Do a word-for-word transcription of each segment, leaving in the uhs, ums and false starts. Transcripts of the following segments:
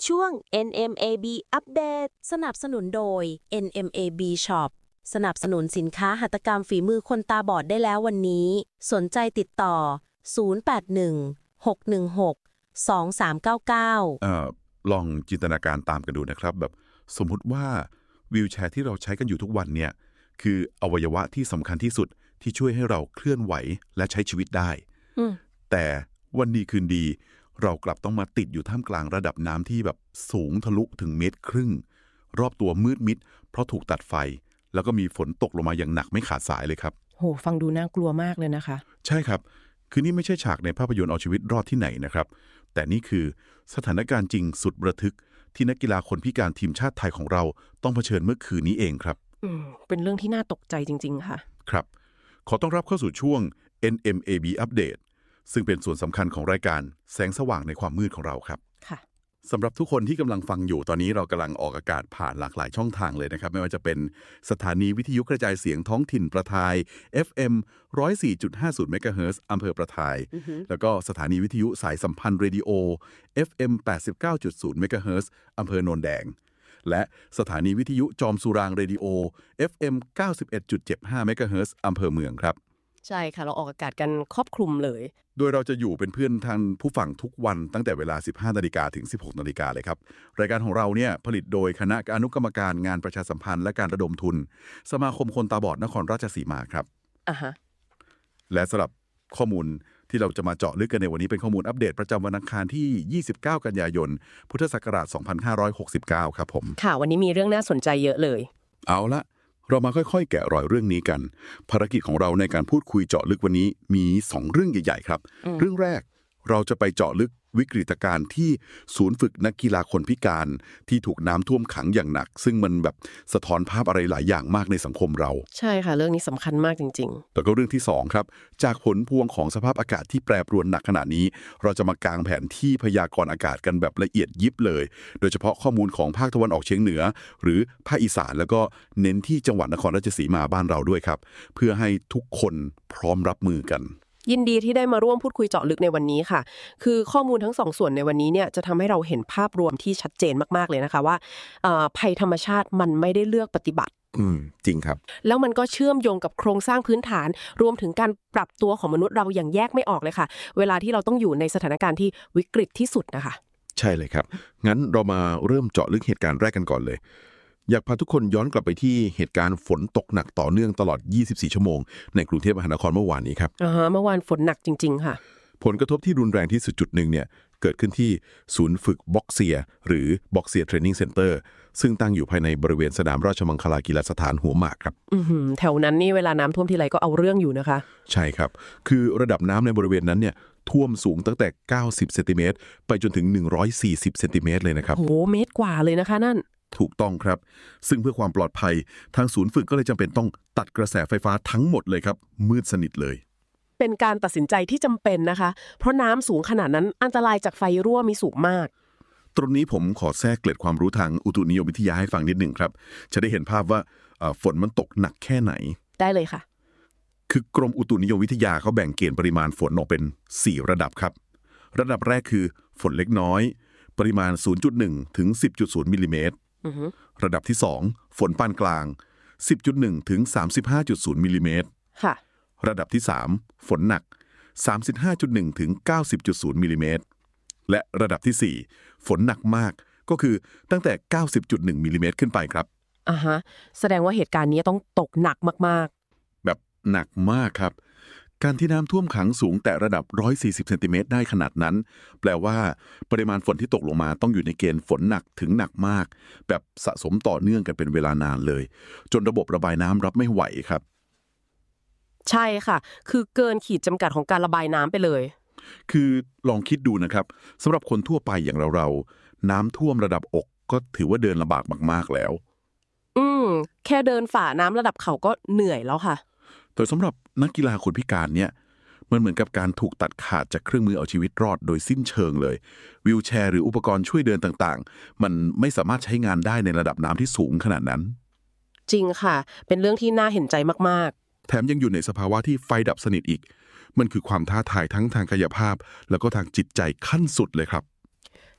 ช่วง เอ็น เอ็ม เอ บี อัปเดตสนับสนุนโดย เอ็น เอ็ม เอ บี Shop สนับสนุนสินค้าหัตถกรรมฝีมือคนตาบอดได้แล้ววันนี้สนใจติดต่อศูนย์ แปด หนึ่ง หก หนึ่ง หก สอง สาม เก้า เก้าเอ่อลองจินตนาการตามกันดูนะครับแบบสมมุติว่าวีลแชร์ที่เราใช้กันอยู่ทุกวันเนี่ยคืออวัยวะที่สำคัญที่สุดที่ช่วยให้เราเคลื่อนไหวและใช้ชีวิตได้แต่วันดีคืนดีเรากลับต้องมาติดอยู่ท่ามกลางระดับน้ำที่แบบสูงทะลุถึงเมตรครึ่งรอบตัวมืดมิดเพราะถูกตัดไฟแล้วก็มีฝนตกลงมาอย่างหนักไม่ขาดสายเลยครับโหฟังดูน่ากลัวมากเลยนะคะใช่ครับคือนี่ไม่ใช่ฉากในภาพยนตร์เอาชีวิตรอดที่ไหนนะครับแต่นี่คือสถานการณ์จริงสุดระทึกที่นักกีฬาคนพิการทีมชาติไทยของเราต้องเผชิญเมื่อคืนนี้เองครับอืมเป็นเรื่องที่น่าตกใจจริงๆค่ะครับขอต้อนรับเข้าสู่ช่วง เอ็น เอ็ม เอ บี Update ซึ่งเป็นส่วนสำคัญของรายการแสงสว่างในความมืดของเราครับค่ะสำหรับทุกคนที่กำลังฟังอยู่ตอนนี้เรากำลังออกอากาศผ่านหลากหลายช่องทางเลยนะครับไม่ว่าจะเป็นสถานีวิทยุกระจายเสียงท้องถิ่นประทาย เอฟ เอ็ม หนึ่งศูนย์สี่จุดห้าศูนย์ เมกะเฮิรตซ์อำเภอประทาย uh-huh. แล้วก็สถานีวิทยุสายสัมพันธ์เรดิโอ เอฟ เอ็ม แปดสิบเก้าจุดศูนย์ เมกะเฮิรตซ์อำเภอโนนแดงและสถานีวิทยุจอมสุรางเรดิโอ เอฟ เอ็ม เก้าสิบเอ็ดจุดเจ็ดห้า เมกะเฮิรตซ์อำเภอเมืองครับใช่ค่ะเราออกอากาศกันครอบคลุมเลยโดยเราจะอยู่เป็นเพื่อนทางผู้ฟังทุกวันตั้งแต่เวลา สิบห้านาฬิกาถึง สิบหกนาฬิกาเลยครับรายการของเราเนี่ยผลิตโดยคณะอนุกรรมการงานประชาสัมพันธ์และการระดมทุนสมาคมคนตาบอดนครราชสีมาครับอ่าฮะและสำหรับข้อมูลที่เราจะมาเจาะลึกกันในวันนี้เป็นข้อมูลอัปเดตประจำวันอังคารที่ยี่สิบเก้ากันยายนพุทธศักราชสองพันห้าร้อยหกสิบเก้าครับผมค่ะวันนี้มีเรื่องน่าสนใจเยอะเลยเอาละเรามาค่อยๆแกะรอยเรื่องนี้กันภารกิจของเราในการพูดคุยเจาะลึกวันนี้มีสองเรื่องใหญ่ๆครับเรื่องแรกเราจะไปเจาะลึกวิกฤตการณ์ที่ศูนย์ฝึกนักกีฬาคนพิการที่ถูกน้ำท่วมขังอย่างหนักซึ่งมันแบบสะท้อนภาพอะไรหลายอย่างมากในสังคมเราใช่ค่ะเรื่องนี้สำคัญมากจริงๆแล้วก็เรื่องที่สองครับจากผลพวงของสภาพอากาศที่แปรปรวนหนักขนาดนี้เราจะมากางแผนที่พยากรณ์อากาศกันแบบละเอียดยิบเลยโดยเฉพาะข้อมูลของภาคตะวันออกเฉียงเหนือหรือภาคอีสานแล้วก็เน้นที่จังหวัดนครราชสีมาบ้านเราด้วยครับเพื่อให้ทุกคนพร้อมรับมือกันยินดีที่ได้มาร่วมพูดคุยเจาะลึกในวันนี้ค่ะคือข้อมูลทั้งสองส่วนในวันนี้เนี่ยจะทำให้เราเห็นภาพรวมที่ชัดเจนมากๆเลยนะคะว่าภัยธรรมชาติมันไม่ได้เลือกปฏิบัติอืมจริงครับแล้วมันก็เชื่อมโยงกับโครงสร้างพื้นฐานรวมถึงการปรับตัวของมนุษย์เราอย่างแยกไม่ออกเลยค่ะเวลาที่เราต้องอยู่ในสถานการณ์ที่วิกฤตที่สุดนะคะใช่เลยครับงั้นเรามาเริ่มเจาะลึกเหตุการณ์แรกกันก่อนเลยอยากพาทุกคนย้อนกลับไปที่เหตุการณ์ฝนตกหนักต่อเนื่องตลอดยี่สิบสี่ชั่วโมงในกรุงเทพมหานครเมื่อวานนี้ครับอ่าฮะเมื่อวานฝนหนักจริงๆค่ะผลกระทบที่รุนแรงที่สุดจุดหนึ่งเนี่ยเกิดขึ้นที่ศูนย์ฝึกบ็อกเซียหรือบ็อกเซียเทรนนิ่งเซ็นเตอร์ซึ่งตั้งอยู่ภายในบริเวณสนามราชมังคลากีฬาสถานหัวหมากครับอือหือแถวนั้นนี่เวลาน้ำท่วมทีไรก็เอาเรื่องอยู่นะคะใช่ครับคือระดับน้ำในบริเวณนั้นเนี่ยท่วมสูงตั้งแต่เก้าสิบเซนติเมตรไปจนถึงหนึ่งร้อยสี่สิบเซนติเมตรเลยนะครับโหเมตรกว่าเลยนะคะนั่นถูกต้องครับซึ่งเพื่อความปลอดภัยทางศูนย์ฝึกก็เลยจำเป็นต้องตัดกระแสไฟฟ้าทั้งหมดเลยครับมืดสนิทเลยเป็นการตัดสินใจที่จำเป็นนะคะเพราะน้ำสูงขนาดนั้นอันตรายจากไฟรั่วมีสูงมากตรงนี้ผมขอแทรกเกล็ดความรู้ทางอุตุนิยมวิทยาให้ฟังนิดหนึ่งครับจะได้เห็นภาพว่าฝนมันตกหนักแค่ไหนได้เลยค่ะคือกรมอุตุนิยมวิทยาเขาแบ่งเกณฑ์ปริมาณฝนออกเป็นสี่ระดับครับระดับแรกคือฝนเล็กน้อยปริมาณ ศูนย์จุดหนึ่ง ถึง สิบจุดศูนย์ มิลลิเมตรระดับที่สองฝนปานกลาง สิบจุดหนึ่ง ถึง สามสิบห้าจุดศูนย์ มิลลิเมตรค่ะระดับที่สามฝนหนัก สามสิบห้าจุดหนึ่ง ถึง เก้าสิบจุดศูนย์ มิลลิเมตรและระดับที่สี่ฝนหนักมากก็คือตั้งแต่ เก้าสิบจุดหนึ่ง มิลลิเมตรขึ้นไปครับอ่าฮะแสดงว่าเหตุการณ์นี้ต้องตกหนักมากๆแบบหนักมากครับการที่น้ำท่วมขังสูงแต่ระดับหนึ่งร้อยสี่สิบเซนติเมตรได้ขนาดนั้นแปลว่าปริมาณฝนที่ตกลงมาต้องอยู่ในเกณฑ์ฝนหนักถึงหนักมากแบบสะสมต่อเนื่องกันเป็นเวลานานเลยจนระบบระบายน้ำรับไม่ไหวครับใช่ค่ะคือเกินขีดจำกัดของการระบายน้ำไปเลยคือลองคิดดูนะครับสำหรับคนทั่วไปอย่างเราๆน้ำท่วมระดับอกก็ถือว่าเดินลำบากมากๆแล้วอืมแค่เดินฝ่าน้ำระดับเข่าก็เหนื่อยแล้วค่ะแต่สำหรับนักกีฬาคนพิการเนี่ยมันเหมือนกับการถูกตัดขาดจากเครื่องมือเอาชีวิตรอดโดยสิ้นเชิงเลยวีลแชร์หรืออุปกรณ์ช่วยเดินต่างๆมันไม่สามารถใช้งานได้ในระดับน้ำที่สูงขนาดนั้นจริงค่ะเป็นเรื่องที่น่าเห็นใจมากๆแถมยังอยู่ในสภาวะที่ไฟดับสนิทอีกมันคือความท้าทายทั้งทางกายภาพแล้วก็ทางจิตใจขั้นสุดเลยครับ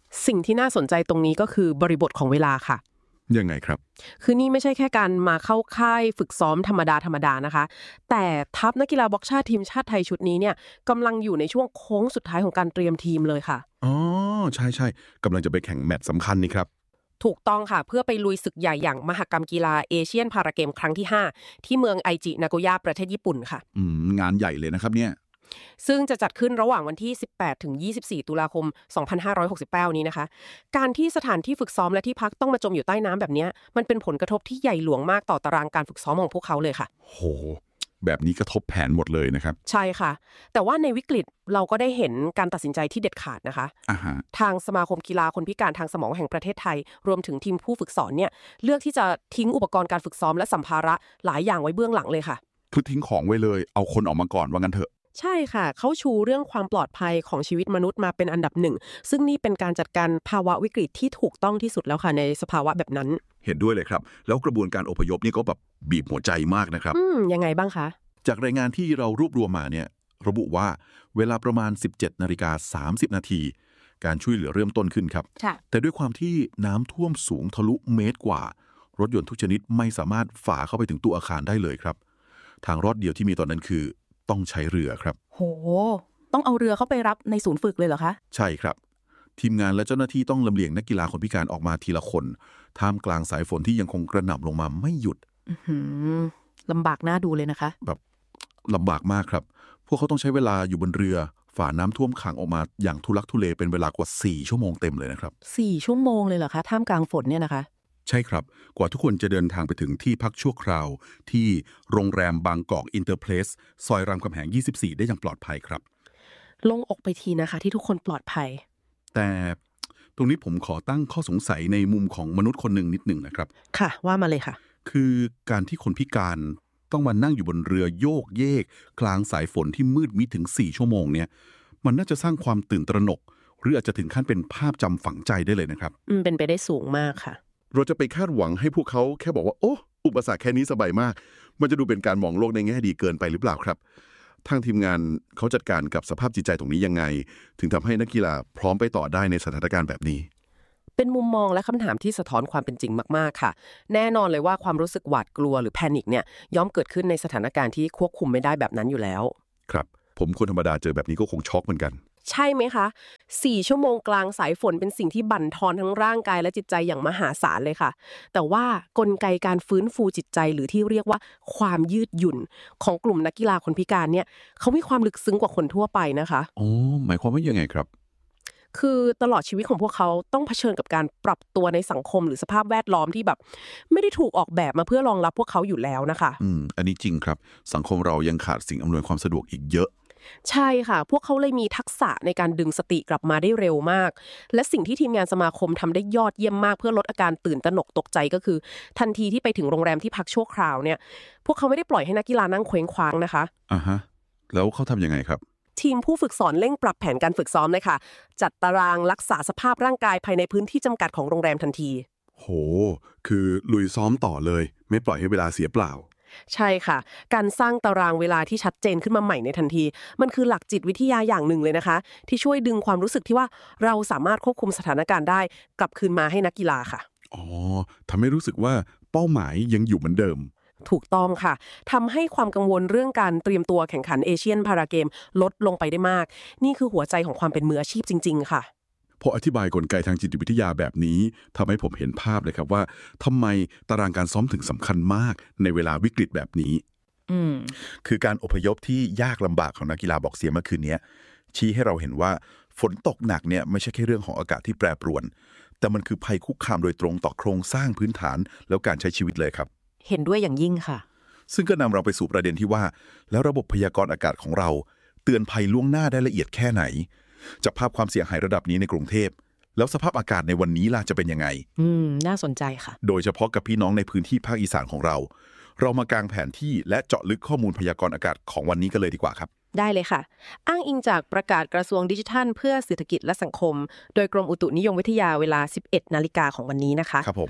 สิ่งที่น่าสนใจตรงนี้ก็คือบริบทของเวลาค่ะยังไงครับคือนี่ไม่ใช่แค่การมาเข้าค่ายฝึกซ้อมธรรมดาธรรมดานะคะแต่ทัพนักกีฬาบ็อกชาทีมชาติไทยชุดนี้เนี่ยกำลังอยู่ในช่วงโค้งสุดท้ายของการเตรียมทีมเลยค่ะอ๋อใช่ๆกำลังจะไปแข่งแมตช์สำคัญนี่ครับถูกต้องค่ะเพื่อไปลุยศึกใหญ่อย่างมหกรรมกีฬาเอเชียนพาราเกมครั้งที่ห้าที่เมืองไอจินาโกย่าประเทศญี่ปุ่นค่ะอืมงานใหญ่เลยนะครับเนี่ยซึ่งจะจัดขึ้นระหว่างวันที่สิบแปดถึงยี่สิบสี่ตุลาคมสองพันห้าร้อยหกสิบเก้านี้นะคะการที่สถานที่ฝึกซ้อมและที่พักต้องมาจมอยู่ใต้น้ำแบบนี้มันเป็นผลกระทบที่ใหญ่หลวงมากต่อตารางการฝึกซ้อมของพวกเขาเลยค่ะโหแบบนี้กระทบแผนหมดเลยนะครับใช่ค่ะแต่ว่าในวิกฤตเราก็ได้เห็นการตัดสินใจที่เด็ดขาดนะคะทางสมาคมกีฬาคนพิการทางสมองแห่งประเทศไทยรวมถึงทีมผู้ฝึกสอนเนี่ยเลือกที่จะทิ้งอุปกรณ์การฝึกซ้อมและสัมภาระหลายอย่างไว้เบื้องหลังเลยค่ะคือทิ้งของไว้เลยเอาคนออกมาก่อนว่างั้นเถอะใช่ค่ะเขาชูเรื่องความปลอดภัยของชีวิตมนุษย์มาเป็นอันดับหนึ่งซึ่งนี่เป็นการจัดการภาวะวิกฤตที่ถูกต้องที่สุดแล้วค่ะในสภาวะแบบนั้นเห็นด้วยเลยครับแล้วกระบวนการอพยพนี่ก็แบบบีบหัวใจมากนะครับอืมยังไงบ้างคะจากรายงานที่เรารวบรวมมาเนี่ยระบุว่าเวลาประมาณ สิบเจ็ดนาฬิกาสามสิบนาทีการช่วยเหลือเริ่มต้นขึ้นครับแต่ด้วยความที่น้ำท่วมสูงทะลุเมตรกว่ารถยนต์ทุกชนิดไม่สามารถฝ่าเข้าไปถึงตัวอาคารได้เลยครับทางรอดเดียวที่มีตอนนั้นคือต้องใช้เรือครับโหต้องเอาเรือเข้าไปรับในศูนย์ฝึกเลยเหรอคะใช่ครับทีมงานและเจ้าหน้าที่ต้องลำเลียงนักกีฬาคนพิการออกมาทีละคนท่ามกลางสายฝนที่ยังคงกระหน่ำลงมาไม่หยุดลำบากน่าดูเลยนะคะแบบลำบากมากครับพวกเขาต้องใช้เวลาอยู่บนเรือฝ่าน้ำท่วมขังออกมาอย่างทุลักทุเลเป็นเวลากว่าสี่ชั่วโมงเต็มเลยนะครับสี่ชั่วโมงเลยเหรอคะท่ามกลางฝนเนี่ยนะคะใช่ครับกว่าทุกคนจะเดินทางไปถึงที่พักชั่วคราวที่โรงแรมบางกอกอินเตอร์เพลสซอยรามคำแหงยี่สิบสี่ได้อย่างปลอดภัยครับลงอกไปทีนะคะที่ทุกคนปลอดภัยแต่ตรงนี้ผมขอตั้งข้อสงสัยในมุมของมนุษย์คนหนึ่งนิดหนึ่งนะครับค่ะว่ามาเลยค่ะคือการที่คนพิการต้องมานั่งอยู่บนเรือโยกเยกกลางสายฝนที่มืดมิดถึงสี่ชั่วโมงเนี่ยมันน่าจะสร้างความตื่นตระหนกหรืออาจจะถึงขั้นเป็นภาพจำฝังใจได้เลยนะครับอืมเป็นไปได้สูงมากค่ะเราจะไปคาดหวังให้พวกเขาแค่บอกว่าโอ้อุปสรรคแค่นี้สบายมากมันจะดูเป็นการมองโลกในแง่ดีเกินไปหรือเปล่าครับทางทีมงานเขาจัดการกับสภาพจิตใจตรงนี้ยังไงถึงทำให้นักกีฬาพร้อมไปต่อได้ในสถานการณ์แบบนี้เป็นมุมมองและคำถามที่สะท้อนความเป็นจริงมากๆค่ะแน่นอนเลยว่าความรู้สึกหวาดกลัวหรือแพนิคเนี่ยย่อมเกิดขึ้นในสถานการณ์ที่ควบคุมไม่ได้แบบนั้นอยู่แล้วครับผมคนธรรมดาเจอแบบนี้ก็คงช็อกเหมือนกันใช่ไหมคะสี่ชั่วโมงกลางสายฝนเป็นสิ่งที่บั่นทอนทั้งร่างกายและจิตใจอย่างมหาศาลเลยค่ะแต่ว่ากลไกการฟื้นฟูจิตใจหรือที่เรียกว่าความยืดหยุ่นของกลุ่มนักกีฬาคนพิการเนี่ยเขามีความลึกซึ้งกว่าคนทั่วไปนะคะอ๋อหมายความว่ายังไงครับคือตลอดชีวิตของพวกเขาต้องเผชิญกับการปรับตัวในสังคมหรือสภาพแวดล้อมที่แบบไม่ได้ถูกออกแบบมาเพื่อรองรับพวกเขาอยู่แล้วนะคะอืมอันนี้จริงครับสังคมเรายังขาดสิ่งอำนวยความสะดวกอีกเยอะใช่ค่ะพวกเขาเลยมีทักษะในการดึงสติกลับมาได้เร็วมากและสิ่งที่ทีมงานสมาคมทำได้ยอดเยี่ยมมากเพื่อลดอาการตื่นตระหนกตกใจก็คือทันทีที่ไปถึงโรงแรมที่พักชั่วคราวเนี่ยพวกเขาไม่ได้ปล่อยให้นักกีฬานั่งเคว้งคว้างนะคะอ่าฮะแล้วเขาทำยังไงครับทีมผู้ฝึกสอนเร่งปรับแผนการฝึกซ้อมเลยค่ะจัดตารางรักษาสภาพร่างกายภายในพื้นที่จำกัดของโรงแรมทันทีโหคือลุยซ้อมต่อเลยไม่ปล่อยให้เวลาเสียเปล่าใช่ค่ะการสร้างตารางเวลาที่ชัดเจนขึ้นมาใหม่ในทันทีมันคือหลักจิตวิทยาอย่างหนึ่งเลยนะคะที่ช่วยดึงความรู้สึกที่ว่าเราสามารถควบคุมสถานการณ์ได้กลับคืนมาให้นักกีฬาค่ะอ๋อทำให้รู้สึกว่าเป้าหมายยังอยู่เหมือนเดิมถูกต้องค่ะทำให้ความกังวลเรื่องการเตรียมตัวแข่งขันเอเชียนพาราเกมลดลงไปได้มากนี่คือหัวใจของความเป็นมืออาชีพจริงๆค่ะพออธิบายกลไกทางจิตวิทยาแบบนี้ทำให้ผมเห็นภาพเลยครับว่าทำไมตารางการซ้อมถึงสำคัญมากในเวลาวิกฤตแบบนี้คือการอพยพที่ยากลำบากของนักกีฬาบอกเสียเมื่อคืนนี้ชี้ให้เราเห็นว่าฝนตกหนักเนี่ยไม่ใช่แค่เรื่องของอากาศที่แปรปรวนแต่มันคือภัยคุกคามโดยตรงต่อโครงสร้างพื้นฐานแล้วการใช้ชีวิตเลยครับเห็นด้วยอย่างยิ่งค่ะซึ่งก็นำเราไปสู่ประเด็นที่ว่าแล้วระบบพยากรณ์อากาศของเราเตือนภัยล่วงหน้าได้ละเอียดแค่ไหนจากภาพความเสียหายระดับนี้ในกรุงเทพแล้วสภาพอากาศในวันนี้ล่ะจะเป็นยังไงอืมน่าสนใจค่ะโดยเฉพาะกับพี่น้องในพื้นที่ภาคอีสานของเราเรามากางแผนที่และเจาะลึกข้อมูลพยากรณ์อากาศของวันนี้กันเลยดีกว่าครับได้เลยค่ะอ้างอิงจากประกาศกระทรวงดิจิทัลเพื่อเศรษฐกิจและสังคมโดยกรมอุตุนิยมวิทยาเวลา สิบเอ็ดนาฬิกาของวันนี้นะคะครับผม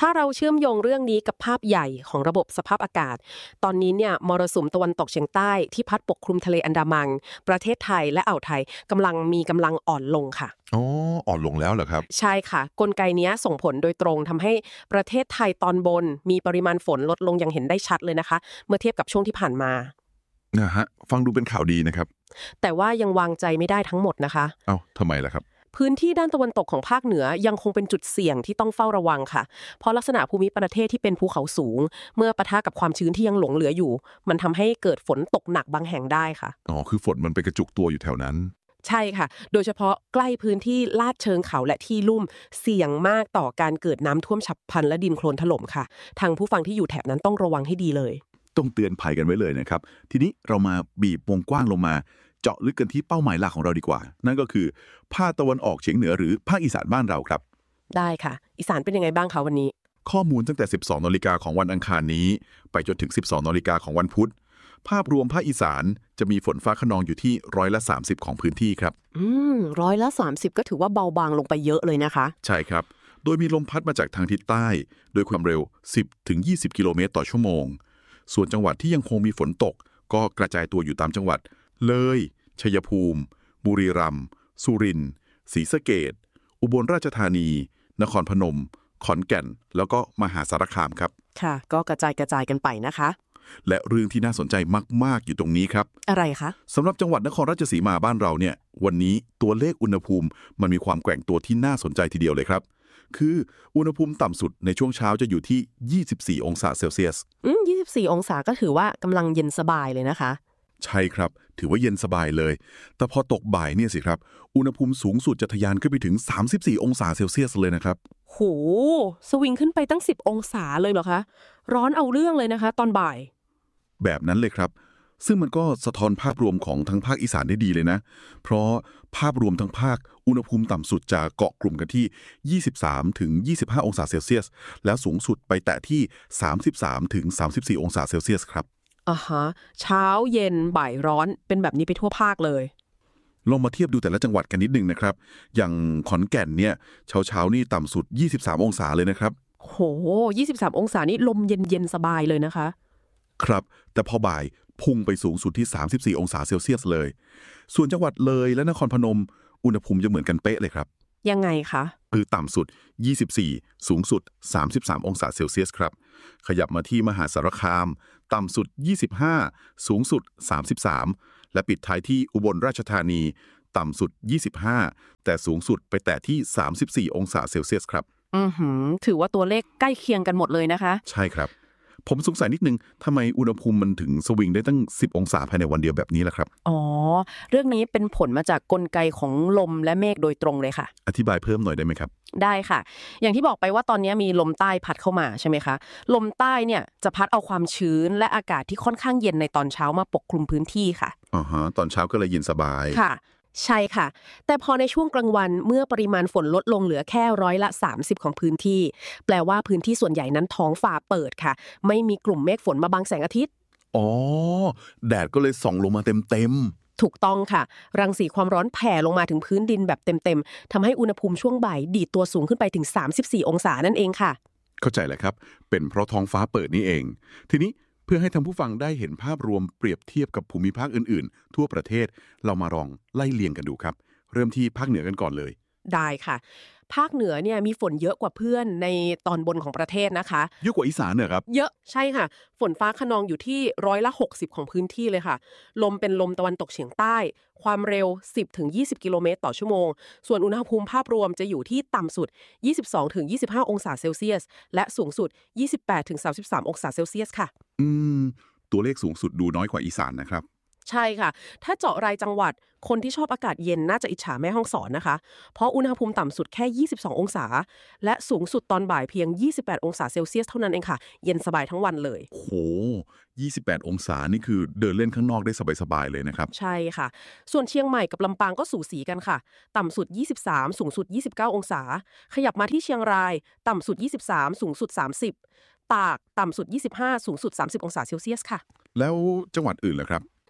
ถ้าเราเชื่อมโยงเรื่องนี้กับภาพใหญ่ของระบบสภาพอากาศตอนนี้เนี่ยมรสุมตะวันตกเฉียงใต้ที่พัดปกคลุมทะเลอันดามันประเทศไทยและอ่าวไทยกำลังมีกำลังอ่อนลงค่ะอ๋ออ่อนลงแล้วเหรอครับใช่ค่ะกลไกนี้ส่งผลโดยตรงทำให้ประเทศไทยตอนบนมีปริมาณฝนลดลงอย่างเห็นได้ชัดเลยนะคะเมื่อเทียบกับช่วงที่ผ่านมานะฮะฟังดูเป็นข่าวดีนะครับแต่ว่ายังวางใจไม่ได้ทั้งหมดนะคะเอ้าทำไมล่ะครับพื้นที่ด้านตะวันตกของภาคเหนือยังคงเป็นจุดเสี่ยงที่ต้องเฝ้าระวังค่ะเพราะลักษณะภูมิประเทศที่เป็นภูเขาสูงเมื่อปะทะกับความชื้นที่ยังหลงเหลืออยู่มันทำให้เกิดฝนตกหนักบางแห่งได้ค่ะอ๋อคือฝนมันไปกระจุกตัวอยู่แถวนั้นใช่ค่ะโดยเฉพาะใกล้พื้นที่ลาดเชิงเขาและที่ลุ่มเสี่ยงมากต่อการเกิดน้ำท่วมฉับพลันและดินโคลนถล่มค่ะทางผู้ฟังที่อยู่แถบนั้นต้องระวังให้ดีเลยต้องเตือนภัยกันไว้เลยนะครับทีนี้เรามาบีบวงกว้างลงมาเจาะลึกกันที่เป้าหมายหลักของเราดีกว่านั่นก็คือภาคตะวันออกเฉียงเหนือหรือภาคอีสานบ้านเราครับได้ค่ะอีสานเป็นยังไงบ้างคะวันนี้ข้อมูลตั้งแต่ สิบสองนาฬิกาของวันอังคารนี้ไปจนถึง สิบสองนาฬิกาของวันพุธภาพรวมภาคอีสานจะมีฝนฟ้าคะนองอยู่ที่ร้อยละสามสิบของพื้นที่ครับอืมร้อยละสามสิบก็ถือว่าเบาบางลงไปเยอะเลยนะคะใช่ครับโดยมีลมพัดมาจากทางทิศใต้โดยความเร็ว สิบถึงยี่สิบ กิโลเมตรต่อชั่วโมงส่วนจังหวัดที่ยังคงมีฝนตกก็กระจายตัวอยู่ตามจังหวัดเลยชัยภูมิบุรีรัมย์สุรินทร์ศรีสะเกษอุบลราชธานีนครพนมขอนแก่นแล้วก็มหาสารคามครับค่ะก็กระจายกระจายกันไปนะคะและเรื่องที่น่าสนใจมากๆอยู่ตรงนี้ครับอะไรคะสำหรับจังหวัดนครราชสีมาบ้านเราเนี่ยวันนี้ตัวเลขอุณหภูมิมันมีความแกว่งตัวที่น่าสนใจทีเดียวเลยครับคืออุณหภูมิต่ำสุดในช่วงเช้าจะอยู่ที่ยี่สิบสี่องศาเซลเซียสอืมยี่สิบสี่องศาก็ถือว่ากำลังเย็นสบายเลยนะคะใช่ครับถือว่าเย็นสบายเลยแต่พอตกบ่ายเนี่ยสิครับอุณหภูมิสูงสุดจะทะยานขึ้นไปถึงสามสิบสี่องศาเซลเซียสเลยนะครับโหสวิงขึ้นไปตั้งสิบองศาเลยเหรอคะร้อนเอาเรื่องเลยนะคะตอนบ่ายแบบนั้นเลยครับซึ่งมันก็สะท้อนภาพรวมของทั้งภาคอีสานได้ดีเลยนะเพราะภาพรวมทั้งภาคอุณหภูมิต่ำสุดจะเกาะกลุ่มกันที่ยี่สิบสามถึงยี่สิบห้าองศาเซลเซียสแล้วสูงสุดไปแตะที่สามสิบสามถึงสามสิบสี่องศาเซลเซียสครับอ่าฮะเช้าเย็นบ่ายร้อนเป็นแบบนี้ไปทั่วภาคเลยลองมาเทียบดูแต่ละจังหวัดกันนิดนึงนะครับอย่างขอนแก่นเนี่ยเช้าเช้านี่ต่ำสุดยี่สิบสามองศาเลยนะครับโหยี่สิบสามองศานี่ลมเย็นๆสบายเลยนะคะครับแต่พอบ่ายพุ่งไปสูงสุดที่สามสิบสี่องศาเซลเซียสเลยส่วนจังหวัดเลยและนครพนมอุณหภูมิจะเหมือนกันเป๊ะเลยครับยังไงคะคือต่ำสุดยี่สิบสี่สูงสุดสามสิบสามองศาเซลเซียสครับขยับมาที่มหาสารคามต่ำสุดยี่สิบห้าสูงสุดสามสิบสามและปิดท้ายที่อุบลราชธานีต่ำสุดยี่สิบห้าแต่สูงสุดไปแตะที่สามสิบสี่องศาเซลเซียสครับอือหือถือว่าตัวเลขใกล้เคียงกันหมดเลยนะคะใช่ครับผมสงสัยนิดนึงทำไมอุณหภูมิมันถึงสวิงได้ตั้งสิบองศาภายในวันเดียวแบบนี้ล่ะครับอ๋อเรื่องนี้เป็นผลมาจากกลไกของลมและเมฆโดยตรงเลยค่ะอธิบายเพิ่มหน่อยได้ไหมครับได้ค่ะอย่างที่บอกไปว่าตอนนี้มีลมใต้พัดเข้ามาใช่ไหมคะลมใต้เนี่ยจะพัดเอาความชื้นและอากาศที่ค่อนข้างเย็นในตอนเช้ามาปกคลุมพื้นที่ค่ะอ๋อฮะตอนเช้าก็เลยเย็นสบายค่ะใช่ค่ะแต่พอในช่วงกลางวันเมื่อปริมาณฝนลดลงเหลือแค่ร้อยละสามสิบของพื้นที่แปลว่าพื้นที่ส่วนใหญ่นั้นท้องฟ้าเปิดค่ะไม่มีกลุ่มเมฆฝนมาบังแสงอาทิตย์อ๋อแดดก็เลยส่องลงมาเต็มๆถูกต้องค่ะรังสีความร้อนแผ่ลงมาถึงพื้นดินแบบเต็มๆทำให้อุณหภูมิช่วงบ่ายดีดตัวสูงขึ้นไปถึงสามสิบสี่องศานั่นเองค่ะเข้าใจแล้วครับเป็นเพราะท้องฟ้าเปิดนี่เองทีนี้เพื่อให้ท่านผู้ฟังได้เห็นภาพรวมเปรียบเทียบกับภูมิภาคอื่นๆทั่วประเทศเรามาลองไล่เรียงกันดูครับเริ่มที่ภาคเหนือกันก่อนเลยได้ค่ะภาคเหนือเนี่ยมีฝนเยอะกว่าเพื่อนในตอนบนของประเทศนะคะเยอะกว่าอีสานเหรอครับเยอะใช่ค่ะฝนฟ้าคะนองอยู่ที่ร้อยละหกสิบของพื้นที่เลยค่ะลมเป็นลมตะวันตกเฉียงใต้ความเร็ว สิบถึงยี่สิบ กิโลเมตรต่อชั่วโมงส่วนอุณหภูมิภาพรวมจะอยู่ที่ต่ำสุด ยี่สิบสองถึงยี่สิบห้า องศาเซลเซียสและสูงสุด ยี่สิบแปดถึงสามสิบสาม องศาเซลเซียสค่ะอืมตัวเลขสูงสุดดูน้อยกว่าอีสานนะครับใช่ค่ะถ้าเจาะรายจังหวัดคนที่ชอบอากาศเย็นน่าจะอิจฉาแม่ฮ่องสอนนะคะเพราะอุณหภูมิต่ำสุดแค่ยี่สิบสององศาและสูงสุดตอนบ่ายเพียงยี่สิบแปดองศาเซลเซียสเท่านั้นเองค่ะเย็นสบายทั้งวันเลยโอ้โหยี่สิบแปดองศานี่คือเดินเล่นข้างนอกได้สบายๆเลยนะครับใช่ค่ะส่วนเชียงใหม่กับลำปางก็สูสีกันค่ะต่ำสุดยี่สิบสามสูงสุดยี่สิบเก้าองศาขยับมาที่เชียงรายต่ำสุดยี่สิบสามสูงสุดสามสิบตากต่ำสุดยี่สิบห้าสูงสุดสามสิบองศาเซลเซียสค่ะแล้วจังหวัดอื่นล่ะครับ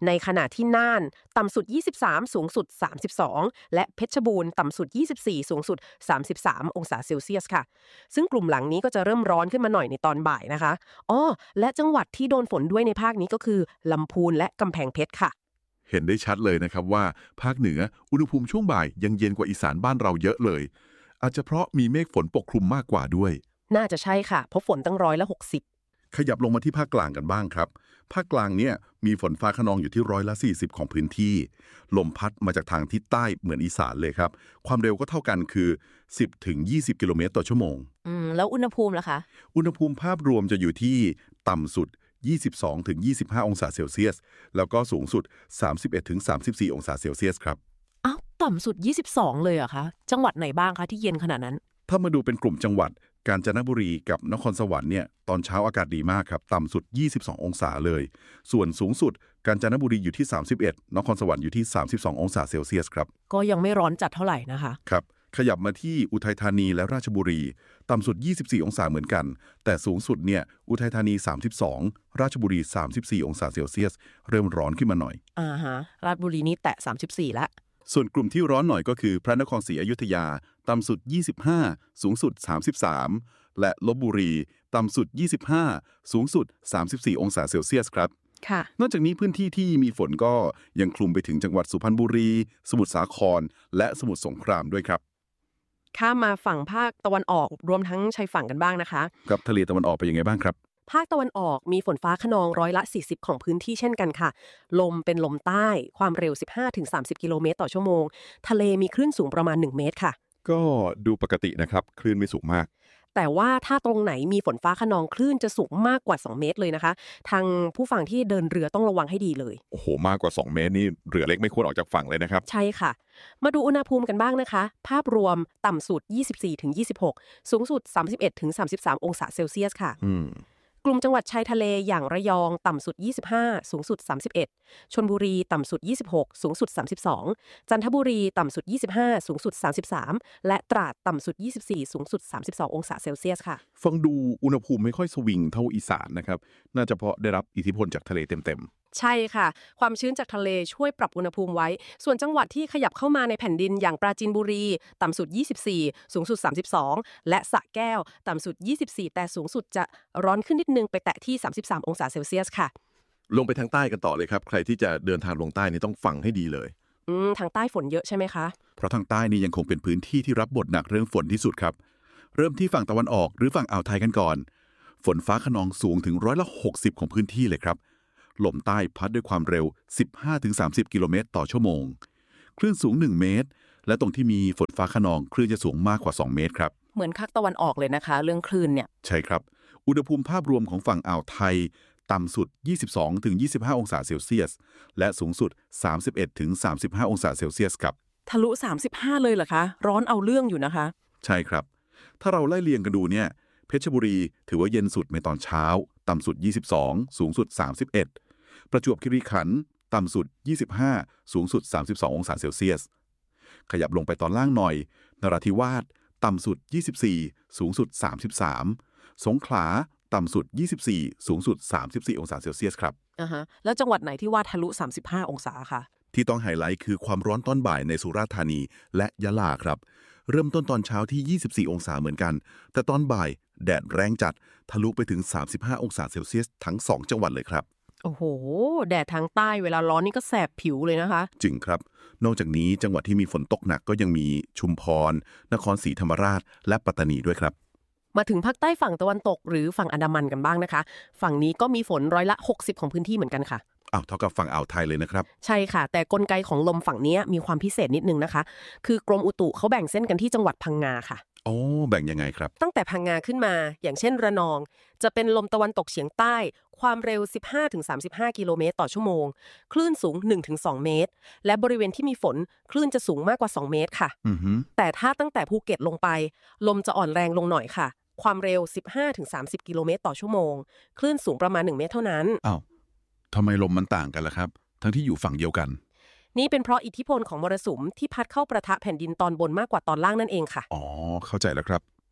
ในขณะที่น่านต่ำสุดยี่สิบสามสูงสุดสามสิบสองและเพชรบูรณ์ต่ำสุดยี่สิบสี่สูงสุดสามสิบสามองศาเซลเซียสค่ะซึ่งกลุ่มหลังนี้ก็จะเริ่มร้อนขึ้นมาหน่อยในตอนบ่ายนะคะอ้อและจังหวัดที่โดนฝนด้วยในภาคนี้ก็คือลำพูนและกำแพงเพชรค่ะเห็นได้ชัดเลยนะครับว่าภาคเหนืออุณหภูมิช่วงบ่ายยังเย็นกว่าอีสานบ้านเราเยอะเลยอาจจะเพราะมีเมฆฝนปกคลุมมากกว่าด้วยน่าจะใช่ค่ะเพราะฝนตั้งร้อยละหกสิบขยับลงมาที่ภาคกลางกันบ้างครับภาคกลางเนี่ยมีฝนฟ้าคะนองอยู่ที่ร้อยละสี่สิบของพื้นที่ลมพัดมาจากทางทิศใต้เหมือนอีสานเลยครับความเร็วก็เท่ากันคือ สิบถึงยี่สิบ กิโลเมตรต่อชั่วโมงอืมแล้วอุณหภูมิล่ะคะอุณหภูมิภาพรวมจะอยู่ที่ต่ำสุดยี่สิบสองถึงยี่สิบห้าองศาเซลเซียสแล้วก็สูงสุดสามสิบเอ็ดถึงสามสิบสี่องศาเซลเซียสครับอ้าวต่ำสุดยี่สิบสองเลยเหรอคะจังหวัดไหนบ้างคะที่เย็นขนาดนั้นถ้ามาดูเป็นกลุ่มจังหวัดกาญจนบุรีกับนครสวรรค์เนี่ยตอนเช้าอากาศดีมากครับต่ำสุดยี่สิบสององศาเลยส่วนสูงสุดกาญจนบุรีอยู่ที่สามสิบเอ็ดนครสวรรค์อยู่ที่สามสิบสององศาเซลเซียสครับก็ยังไม่ร้อนจัดเท่าไหร่นะคะครับขยับมาที่อุทัยธานีและราชบุรีต่ำสุดยี่สิบสี่องศาเหมือนกันแต่สูงสุดเนี่ยอุทัยธานีสามสิบสองราชบุรีสามสิบสี่องศาเซลเซียสเริ่มร้อนขึ้นมาหน่อยอ่าฮะราชบุรีนี่แตะสามสิบสี่แล้วส่วนกลุ่มที่ร้อนหน่อยก็คือพระนครศรีอยุธยาต่ำสุดยี่สิบห้าสูงสุดสามสิบสามและลพบุรีต่ำสุดยี่สิบห้าสูงสุดสามสิบสี่องศาเซลเซียสครับค่ะนอกจากนี้พื้นที่ที่มีฝนก็ยังคลุมไปถึงจังหวัดสุพรรณบุรีสมุทรสาครและสมุทรสงครามด้วยครับข้ามมาฝั่งภาคตะวันออกรวมทั้งชายฝั่งกันบ้างนะคะครับทะเลตะวันออกเป็นยังไงบ้างครับภาคตะวันออกมีฝนฟ้าคะนองร้อยละสี่สิบของพื้นที่เช่นกันค่ะลมเป็นลมใต้ความเร็ว สิบห้าถึงสามสิบ กิโลเมตรต่อชั่วโมงทะเลมีคลื่นสูงประมาณหนึ่งเมตรค่ะก็ดูปกตินะครับคลื่นไม่สูงมากแต่ว่าถ้าตรงไหนมีฝนฟ้าคะนองคลื่นจะสูงมากกว่าสองเมตรเลยนะคะทางผู้ฟังที่เดินเรือต้องระวังให้ดีเลยโอ้โหมากกว่าสองเมตรนี่เรือเล็กไม่ควรออกจากฝั่งเลยนะครับใช่ค่ะมาดูอุณหภูมิกันบ้างนะคะภาพรวมต่ำสุดยี่สิบสี่ถึงยี่สิบหกสูงสุดสามสิบเอ็ดถึงสามสิบสามองศาเซลเซียสค่ะอืมกลุ่มจังหวัดชายทะเลอย่างระยองต่ำสุดยี่สิบห้าสูงสุดสามสิบเอ็ดชลบุรีต่ำสุดยี่สิบหกสูงสุดสามสิบสองจันทบุรีต่ำสุดยี่สิบห้าสูงสุดสามสิบสามและตราดต่ำสุดยี่สิบสี่สูงสุดสามสิบสององศาเซลเซียสค่ะฟังดูอุณหภูมิไม่ค่อยสวิงเท่าอีสานนะครับน่าจะเพราะได้รับอิทธิพลจากทะเลเต็มๆใช่ค่ะความชื้นจากทะเลช่วยปรับอุณหภูมิไว้ส่วนจังหวัดที่ขยับเข้ามาในแผ่นดินอย่างปราจีนบุรีต่ำสุดยี่สิบสี่สูงสุดสามสิบสองและสระแก้วต่ำสุดยี่สิบสี่แต่สูงสุดจะร้อนขึ้นนิดนึงไปแตะที่สามสิบสามองศาเซลเซียสค่ะลงไปทางใต้กันต่อเลยครับใครที่จะเดินทางลงใต้นี่ต้องฟังให้ดีเลยอืมทางใต้ฝนเยอะใช่ไหมคะเพราะทางใต้นี่ยังคงเป็นพื้นที่ที่รับบทหนักเรื่องฝนที่สุดครับเริ่มที่ฝั่งตะวันออกหรือฝั่งอ่าวไทยกันก่อนฝนฟ้าคะนองสูงถึงร้อยละหกสิบของพื้นที่เลยครับลมใต้พัดด้วยความเร็ว สิบห้าถึงสามสิบ กิโลเมตรต่อชั่วโมงคลื่นสูงหนึ่งเมตรและตรงที่มีฝนฟ้าคะนองคลื่นจะสูงมากกว่าสองเมตรครับเหมือนภาคตะวันออกเลยนะคะเรื่องคลื่นเนี่ยใช่ครับอุณหภูมิภาพรวมของฝั่งอ่าวไทยต่ำสุดยี่สิบสองถึงยี่สิบห้าองศาเซลเซียสและสูงสุดสามสิบเอ็ดถึงสามสิบห้าองศาเซลเซียสครับทะลุสามสิบห้าเลยเหรอคะร้อนเอาเรื่องอยู่นะคะใช่ครับถ้าเราไล่เรียงกันดูเนี่ยเพชรบุรีถือว่าเย็นสุดในตอนเช้าต่ำสุดยี่สิบสองสูงสุดสามสิบเอ็ดประจวบคีรีขันธ์ต่ำสุดยี่สิบห้าสูงสุดสามสิบสององศาเซลเซียสขยับลงไปตอนล่างหน่อยนราธิวาสต่ำสุดยี่สิบสี่สูงสุดสามสิบสามสงขลาต่ำสุดยี่สิบสี่สูงสุดสามสิบสี่องศาเซลเซียสครับอ่าฮะแล้วจังหวัดไหนที่ว่าทะลุสามสิบห้าองศาคะที่ต้องไฮไลท์คือความร้อนตอนบ่ายในสุราษฎร์ธานีและยะลาครับเริ่มต้นตอนเช้าที่ยี่สิบสี่องศาเหมือนกันแต่ตอนบ่ายแดดแรงจัดทะลุไปถึงสามสิบห้าองศาเซลเซียสทั้งสองจังหวัดเลยครับโอ้โหแดดทางใต้เวลาร้อนนี่ก็แสบผิวเลยนะคะจริงครับนอกจากนี้จังหวัดที่มีฝนตกหนักก็ยังมีชุมพรนครศรีธรรมราชและปัตตานีด้วยครับมาถึงภาคใต้ฝั่งตะวันตกหรือฝั่งอันดามันกันบ้างนะคะฝั่งนี้ก็มีฝนร้อยละหกสิบของพื้นที่เหมือนกันค่ะอ้าวเท่ากับฝั่งอ่าวไทยเลยนะครับใช่ค่ะแต่กลไกของลมฝั่งนี้มีความพิเศษนิดนึงนะคะคือกรมอุตุเขาแบ่งเส้นกันที่จังหวัดพังงาค่ะอ๋อแบ่งยังไงครับตั้งแต่พังงาขึ้นมาอย่างเช่นระนองจะเป็นลมตะวันตกเฉียงใต้ความเร็ว สิบห้าถึงสามสิบห้า กิโลเมตรต่อชั่วโมงคลื่นสูง หนึ่งถึงสอง เมตรและบริเวณที่มีฝนคลื่นจะสูงมากกว่าสองเมตรค่ะอือฮึแต่ถ้าตั้งแต่ภูเก็ตลงไปลมจะอ่อนแรงลงหน่อยค่ะความเร็ว สิบห้าถึงสามสิบ กิโลเมตรต่อชั่วโมงคลื่นสูงประมาณหนึ่งเมตรเท่านั้นอ้าวทำไมลมมันต่างกันล่ะครับทั้งที่อยู่ฝั่งเดียวกันนี่เป็นเพราะอิทธิพลของมรสุมที่พัดเข้าประทะแผ่นดินตอนบนมากกว่าตอนล่างนั่นเองค่ะอ๋อเข้าใจแล้วครับ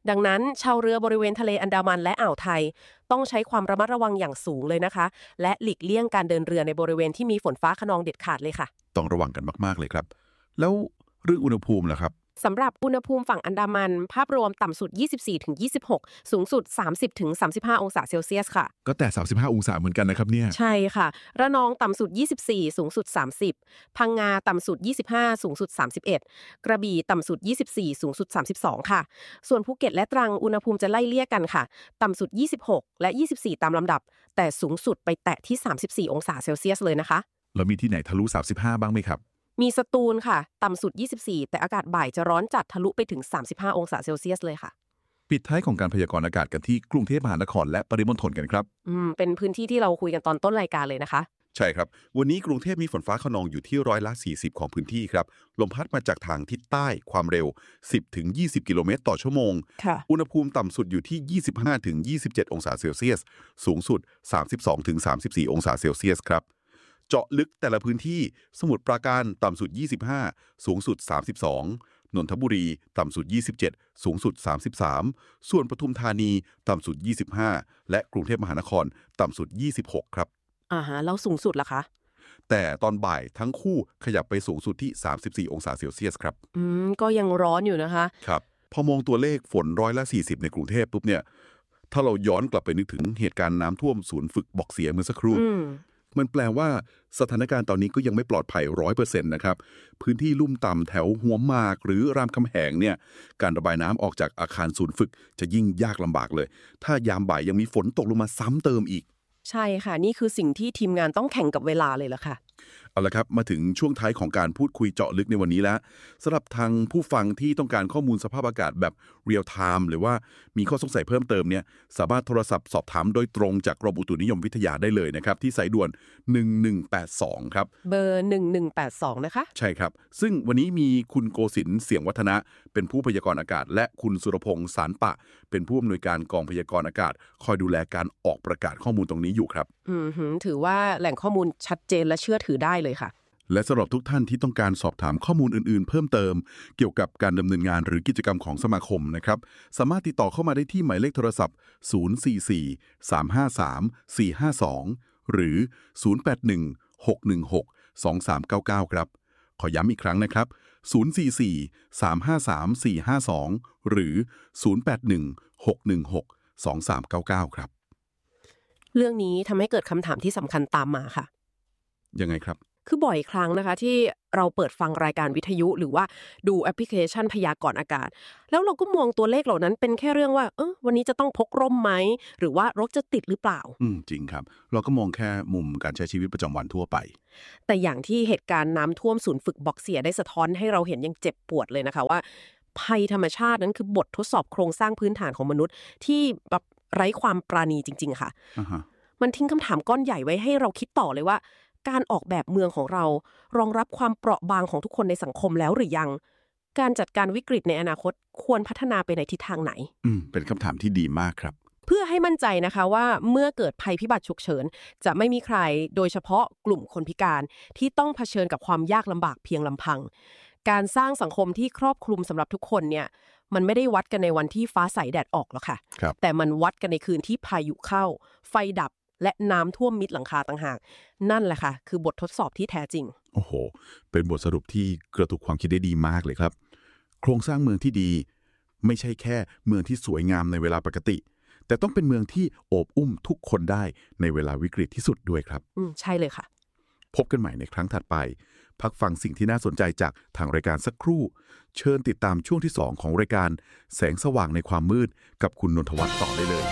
ดังนั้นชาวเรือบริเวณทะเลอันดามันและอ่าวไทยต้องใช้ความระมัดระวังอย่างสูงเลยนะคะและหลีกเลี่ยงการเดินเรือในบริเวณที่มีฝนฟ้าคะนองเด็ดขาดเลยค่ะต้องระวังกันมากๆเลยครับแล้วเรื่องอุณหภูมิล่ะครับสำหรับอุณหภูมิฝั่งอันดามันภาพรวมต่ำสุด ยี่สิบสี่ถึงยี่สิบหก สูงสุด สามสิบถึงสามสิบห้า องศาเซลเซียสค่ะก็แต่สามสิบห้าองศาเหมือนกันนะครับเนี่ยใช่ค่ะระนองต่ำสุดยี่สิบสี่สูงสุดสามสิบพังงาต่ำสุดยี่สิบห้าสูงสุดสามสิบเอ็ดกระบี่ต่ำสุดยี่สิบสี่สูงสุดสามสิบสองค่ะส่วนภูเก็ตและตรังอุณหภูมิจะไล่เลี่ยกันค่ะต่ำสุดยี่สิบหกและยี่สิบสี่ตามลำดับแต่สูงสุดไปแตะที่สามสิบสี่องศาเซลเซียสเลยนะคะแล้วมีที่ไหนทะลุสามสิบห้าบ้างไหมครับมีสตูลค่ะต่ำสุดยี่สิบสี่แต่อากาศบ่ายจะร้อนจัดทะลุไปถึงสามสิบห้าองศาเซลเซียสเลยค่ะปิดท้ายของการพยากรณ์อากาศกันที่กรุงเทพมหานครและปริมณฑลกันครับอืมเป็นพื้นที่ที่เราคุยกันตอนต้นรายการเลยนะคะใช่ครับวันนี้กรุงเทพมีฝนฟ้าคะนองอยู่ที่ร้อยละสี่สิบของพื้นที่ครับลมพัดมาจากทางทิศใต้ความเร็ว สิบถึงยี่สิบ กิโลเมตรต่อชั่วโมงอุณหภูมิต่ำสุดอยู่ที่ ยี่สิบห้าถึงยี่สิบเจ็ด องศาเซลเซียสสูงสุด สามสิบสองถึงสามสิบสี่ องศาเซลเซียสครับเจาะลึกแต่ละพื้นที่สมุทรปราการต่ำสุดยี่สิบห้าสูงสุดสามสิบสองนนทบุรีต่ำสุดยี่สิบเจ็ดสูงสุดสามสิบสามส่วนปทุมธานีต่ำสุดยี่สิบห้าและกรุงเทพมหานครต่ำสุดยี่สิบหกครับอ่าฮะแล้วสูงสุดล่ะคะแต่ตอนบ่ายทั้งคู่ขยับไปสูงสุดที่สามสิบสี่องศาเซลเซียสครับอืมก็ยังร้อนอยู่นะคะครับพอมองตัวเลขฝนร้อยละสี่สิบในกรุงเทพปุ๊บเนี่ยถ้าเราย้อนกลับไปนึกถึงเหตุการณ์น้ำท่วมศูนย์ฝึกบอกเสียเมื่อสักครู่มันแปลว่าสถานการณ์ตอนนี้ก็ยังไม่ปลอดภัย ร้อยเปอร์เซ็นต์ นะครับพื้นที่ลุ่มต่ำแถวหัวหมากหรือรามคำแหงเนี่ยการระบายน้ำออกจากอาคารศูนย์ฝึกจะยิ่งยากลำบากเลยถ้ายามบ่ายยังมีฝนตกลงมาซ้ำเติมอีกใช่ค่ะนี่คือสิ่งที่ทีมงานต้องแข่งกับเวลาเลยล่ะค่ะเอาละครับมาถึงช่วงท้ายของการพูดคุยเจาะลึกในวันนี้แล้วสำหรับทางผู้ฟังที่ต้องการข้อมูลสภาพอากาศแบบเรียลไทม์หรือว่ามีข้อสงสัยเพิ่มเติมเนี่ยสามารถโทรศัพท์สอบถามโดยตรงจากกรมอุตุนิยมวิทยาได้เลยนะครับที่สายด่วนหนึ่งหนึ่งแปดสองครับเบอร์หนึ่งหนึ่งแปดสองนะคะใช่ครับซึ่งวันนี้มีคุณโกศินทร์เสียงวัฒนะเป็นผู้พยากรณ์อากาศและคุณสุรพงษ์สารปะเป็นผู้อำนวยการกองพยากรณ์อากาศคอยดูแลการออกประกาศข้อมูลตรงนี้อยู่ครับอือหือถือว่าแหล่งข้อมูลชัดเจนและเชื่อถือได้เลยค่ะและสำหรับทุกท่านที่ต้องการสอบถามข้อมูลอื่นๆเพิ่มเติมเกี่ยวกับการดำเนินงานหรือกิจกรรมของสมาคมนะครับสามารถติดต่อเข้ามาได้ที่หมายเลขโทรศัพท์ศูนย์ สี่ สี่ สาม ห้า สาม สี่ ห้า สองหรือศูนย์ แปด หนึ่ง หก หนึ่ง หก สอง สาม เก้า เก้าครับขอย้ำอีกครั้งนะครับศูนย์ สี่ สี่ สาม ห้า สาม สี่ ห้า สองหรือศูนย์ แปด หนึ่ง หก หนึ่ง หก สอง สาม เก้า เก้าครับเรื่องนี้ทำให้เกิดคำถามที่สำคัญตามมาค่ะยังไงครับคือบ่อยครั้งนะคะที่เราเปิดฟังรายการวิทยุหรือว่าดูแอปพลิเคชันพยากรณ์อากาศแล้วเราก็มองตัวเลขเหล่านั้นเป็นแค่เรื่องว่าเออวันนี้จะต้องพกร่มไหมหรือว่ารถจะติดหรือเปล่าอืมจริงครับเราก็มองแค่มุมการใช้ชีวิตประจำวันทั่วไปแต่อย่างที่เหตุการณ์น้ำท่วมศูนย์ฝึกบอกเสียได้สะท้อนให้เราเห็นอย่างเจ็บปวดเลยนะคะว่าภัยธรรมชาตินั้นคือบททดสอบโครงสร้างพื้นฐานของมนุษย์ที่แบบไร้ความปราณีจริงๆค่ะ uh-huh. มันทิ้งคำถามก้อนใหญ่ไว้ให้เราคิดต่อเลยว่าการออกแบบเมืองของเรารองรับความเปราะบางของทุกคนในสังคมแล้วหรือยังการจัดการวิกฤตในอนาคตควรพัฒนาไปในทิศทางไหนอืมเป็นคำถามที่ดีมากครับเพื่อให้มั่นใจนะคะว่าเมื่อเกิดภัยพิบัติฉุกเฉินจะไม่มีใครโดยเฉพาะกลุ่มคนพิการที่ต้องเผชิญกับความยากลำบากเพียงลำพังการสร้างสังคมที่ครอบคลุมสำหรับทุกคนเนี่ยมันไม่ได้วัดกันในวันที่ฟ้าใสแดดออกหรอกค่ะแต่มันวัดกันในคืนที่พายุเข้าไฟดับและน้ำท่วมมิดหลังคาต่างหากนั่นแหละค่ะคือบททดสอบที่แท้จริงโอ้โหเป็นบทสรุปที่กระตุกความคิดได้ดีมากเลยครับโครงสร้างเมืองที่ดีไม่ใช่แค่เมืองที่สวยงามในเวลาปกติแต่ต้องเป็นเมืองที่โอบอุ้มทุกคนได้ในเวลาวิกฤตที่สุดด้วยครับอืมใช่เลยค่ะพบกันใหม่ในครั้งถัดไปพักฟังสิ่งที่น่าสนใจจากทางรายการสักครู่เชิญติดตามช่วงที่สองของรายการแสงสว่างในความมืดกับคุณนนทวัฒน์ต่อได้เลย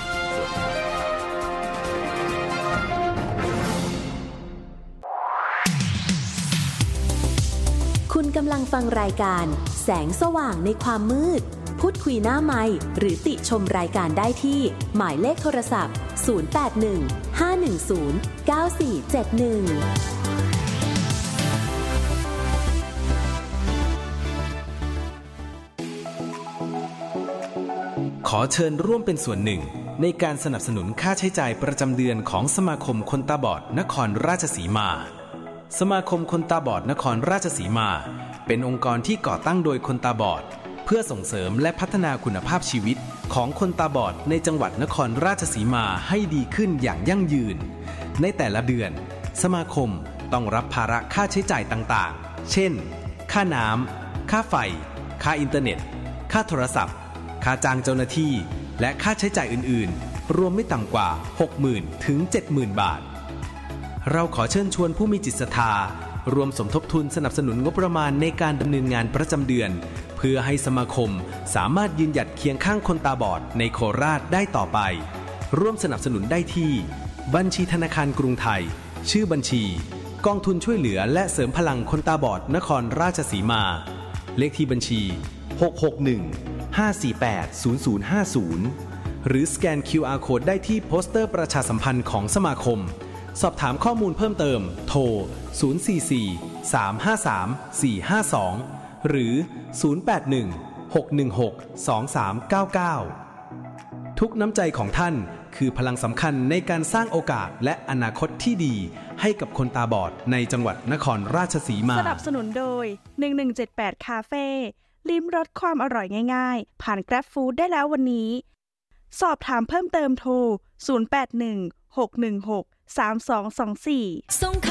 คุณกำลังฟังรายการแสงสว่างในความมืดพูดคุยหน้าไมค์หรือติชมรายการได้ที่หมายเลขโทรศัพท์ศูนย์ แปด หนึ่ง ห้า หนึ่ง ศูนย์ เก้า สี่ เจ็ด หนึ่งขอเชิญร่วมเป็นส่วนหนึ่งในการสนับสนุนค่าใช้จ่ายประจำเดือนของสมาคมคนตาบอดนครราชสีมาสมาคมคนตาบอดนครราชสีมาเป็นองค์กรที่ก่อตั้งโดยคนตาบอดเพื่อพื่อส่งเสริมและพัฒนาคุณภาพชีวิตของคนตาบอดในจังหวัดนครราชสีมาให้ดีขึ้นอย่างยั่งยืนในแต่ละเดือนสมาคมต้องรับภาระค่าใช้จ่ายต่างๆเช่นค่าน้ำค่าไฟค่าอินเทอร์เน็ตค่าโทรศัพท์ค่าจ้างเจ้าหน้าที่และค่าใช้จ่ายอื่นๆรวมไม่ต่ำกว่า หกหมื่น ถึง เจ็ดหมื่น บาทเราขอเชิญชวนผู้มีจิตศรัทธารวมสมทบทุนสนับสนุนงบประมาณในการดำเนินงานประจำเดือนเพื่อให้สมาคมสามารถยืนหยัดเคียงข้างคนตาบอดในโคราชได้ต่อไปร่วมสนับสนุนได้ที่บัญชีธนาคารกรุงไทยชื่อบัญชีกองทุนช่วยเหลือและเสริมพลังคนตาบอดนครราชสีมาเลขที่บัญชีหก หก หนึ่ง ห้า สี่ แปด ศูนย์ ศูนย์ ห้า ศูนย์หรือสแกน คิว อาร์ Code ได้ที่โปสเตอร์ประชาสัมพันธ์ของสมาคมสอบถามข้อมูลเพิ่มเติมโทรศูนย์ สี่ สี่ สาม ห้า สาม สี่ ห้า สองหรือศูนย์ แปด หนึ่ง หก หนึ่ง หก สอง สาม เก้า เก้าทุกน้ำใจของท่านคือพลังสำคัญในการสร้างโอกาสและอนาคตที่ดีให้กับคนตาบอดในจังหวัดนครราชสีมาสนับสนุนโดยหนึ่งหนึ่งเจ็ดแปดคาเฟ่ลิ้มรสความอร่อยง่ายๆผ่าน Grab Food ได้แล้ววันนี้สอบถามเพิ่มเติมโทรศูนย์ แปด หนึ่ง หก หนึ่ง หก สาม สอง สอง สี่